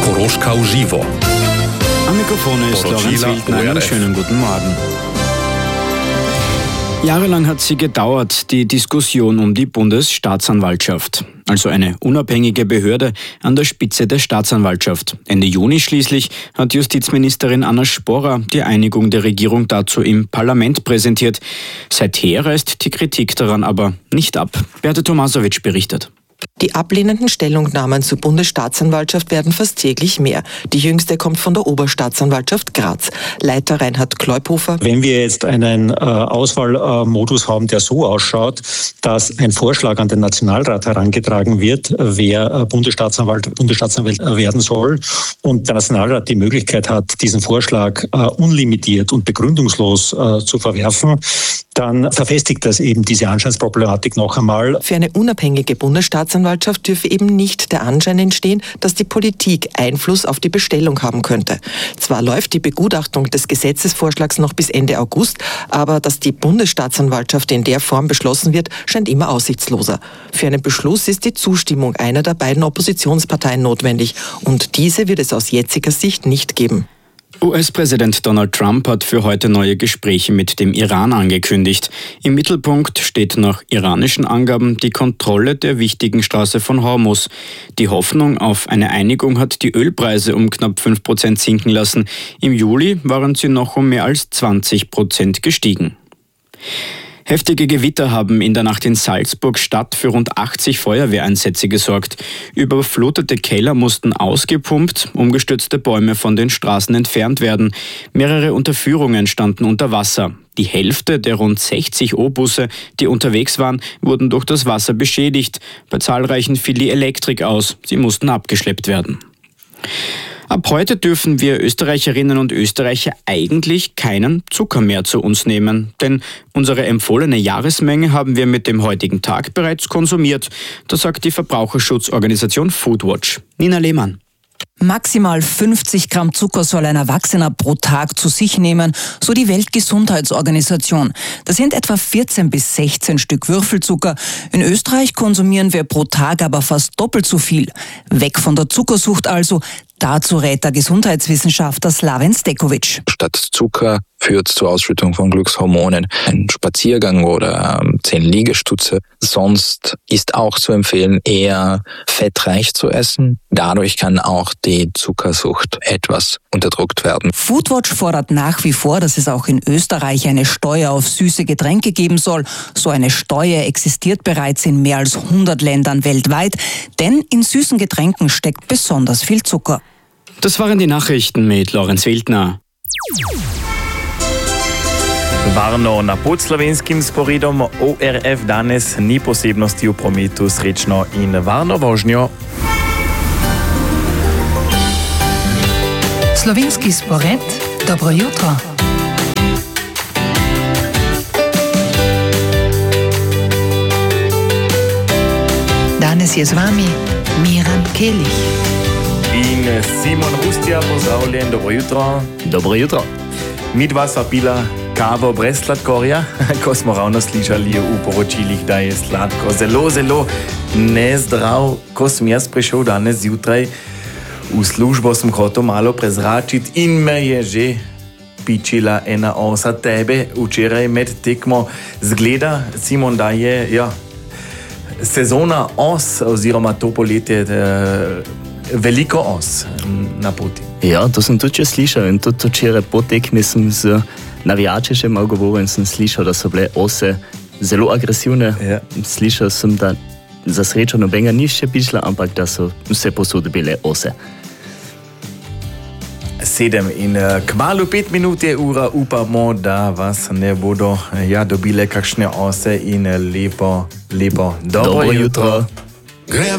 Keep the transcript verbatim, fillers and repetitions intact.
Koroschka Živo. Am Mikrofon ist Lorenz Wildner. Einen schönen guten Morgen. Jahrelang hat sie gedauert, die Diskussion um die Bundesstaatsanwaltschaft. Also eine unabhängige Behörde an der Spitze der Staatsanwaltschaft. Ende Juni schließlich hat Justizministerin Anna Sporra die Einigung der Regierung dazu im Parlament präsentiert. Seither reißt die Kritik daran aber nicht ab. Beate Tomasowitsch berichtet. Die ablehnenden Stellungnahmen zur Bundesstaatsanwaltschaft werden fast täglich mehr. Die jüngste kommt von der Oberstaatsanwaltschaft Graz. Leiter Reinhard Kleuphofer. Wenn wir jetzt einen äh, Auswahlmodus äh, haben, der so ausschaut, dass ein Vorschlag an den Nationalrat herangetragen wird, wer äh, Bundesstaatsanwalt, Bundesstaatsanwalt werden soll, und der Nationalrat die Möglichkeit hat, diesen Vorschlag äh, unlimitiert und begründungslos äh, zu verwerfen, dann verfestigt das eben diese Anscheinsproblematik noch einmal. Für eine unabhängige Bundesstaatsanwaltschaft dürfe eben nicht der Anschein entstehen, dass die Politik Einfluss auf die Bestellung haben könnte. Zwar läuft die Begutachtung des Gesetzesvorschlags noch bis Ende August, aber dass die Bundesstaatsanwaltschaft in der Form beschlossen wird, scheint immer aussichtsloser. Für einen Beschluss ist die Zustimmung einer der beiden Oppositionsparteien notwendig, und diese wird es aus jetziger Sicht nicht geben. U S-Präsident Donald Trump hat für heute neue Gespräche mit dem Iran angekündigt. Im Mittelpunkt steht nach iranischen Angaben die Kontrolle der wichtigen Straße von Hormuz. Die Hoffnung auf eine Einigung hat die Ölpreise um knapp fünf Prozent sinken lassen. Im Juli waren sie noch um mehr als zwanzig Prozent gestiegen. Heftige Gewitter haben in der Nacht in Salzburg-Stadt für rund achtzig Feuerwehreinsätze gesorgt. Überflutete Keller mussten ausgepumpt, umgestürzte Bäume von den Straßen entfernt werden. Mehrere Unterführungen standen unter Wasser. Die Hälfte der rund sechzig O-Busse, die unterwegs waren, wurden durch das Wasser beschädigt. Bei zahlreichen fiel die Elektrik aus. Sie mussten abgeschleppt werden. Ab heute dürfen wir Österreicherinnen und Österreicher eigentlich keinen Zucker mehr zu uns nehmen. Denn unsere empfohlene Jahresmenge haben wir mit dem heutigen Tag bereits konsumiert. Das sagt die Verbraucherschutzorganisation Foodwatch. Nina Lehmann. Maximal fünfzig Gramm Zucker soll ein Erwachsener pro Tag zu sich nehmen, so die Weltgesundheitsorganisation. Das sind etwa vierzehn bis sechzehn Stück Würfelzucker. In Österreich konsumieren wir pro Tag aber fast doppelt so viel. Weg von der Zuckersucht also. Dazu rät der Gesundheitswissenschaftler Slaven Stekovic. Statt Zucker führt zur Ausschüttung von Glückshormonen ein Spaziergang oder ähm, zehn Liegestütze. Sonst ist auch zu empfehlen, eher fettreich zu essen. Dadurch kann auch die Zuckersucht etwas unterdrückt werden. Foodwatch fordert nach wie vor, dass es auch in Österreich eine Steuer auf süße Getränke geben soll. So eine Steuer existiert bereits in mehr als hundert Ländern weltweit, denn in süßen Getränken steckt besonders viel Zucker. Das waren die Nachrichten mit Lorenz Wildner. Varno na podslovenskim sporedom O R F danes ni posebnosti v prometu, srečno in varno vožnjo. Slovenski spored, dobro jutro. Danes je z vami Miran Kelih. In Simon Hustja, pozdravljen, dobro jutro. Dobro jutro. Midva sva pila kavo brez sladkorja, ko smo ravno slišali v poročilih, da je sladko zelo, zelo nezdrav. Ko sem jaz prišel danes zjutraj v službo, sem hotel malo prezračiti in me je že pičila ena osa. Tebe včeraj med tekmo zgleda, Simon, da je ja, sezona os oziroma to poletje veliko os na poti. Ja, to sem tudi že slišal in tudi včeraj po tekmi sem z navijači malo govoril in sem slišal, da so bile ose zelo agresivne. Ja. Slišal sem, da za srečo nobenega ni še pičila, ampak da so vse posod bile ose. Sedem in uh, kmalu pet minut je ura, upamo, da vas ne bodo ja, dobile kakšne ose in lepo, lepo dobro, dobro jutro. jutro.